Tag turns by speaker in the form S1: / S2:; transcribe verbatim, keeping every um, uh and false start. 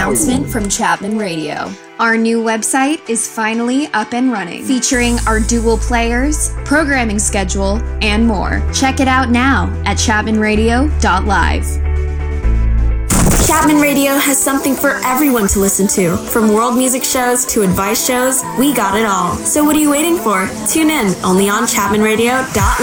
S1: announcement from Chapman Radio. Our new website is finally up and running, featuring our dual players, programming schedule, and more. Check it out now at chapman radio dot live.
S2: Chapman Radio has something for everyone to listen to. From world music shows to advice shows, we got it all. So what are you waiting for? Tune in, only on chapman radio dot live.